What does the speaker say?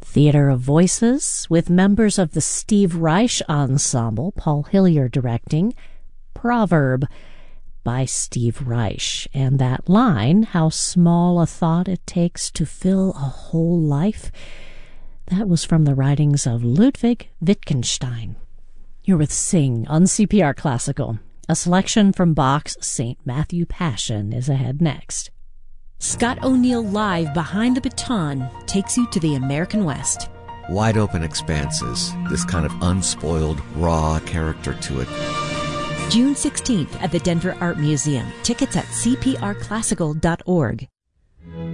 Theater of Voices, with members of the Steve Reich Ensemble, Paul Hillier directing, Proverb by Steve Reich. And that line, how small a thought it takes to fill a whole life, that was from the writings of Ludwig Wittgenstein. You're with Sing on CPR Classical. A selection from Bach's St. Matthew Passion is ahead next. Scott O'Neill Live Behind the Baton takes you to the American West. Wide open expanses, this kind of unspoiled, raw character to it. June 16th at the Denver Art Museum. Tickets at cprclassical.org.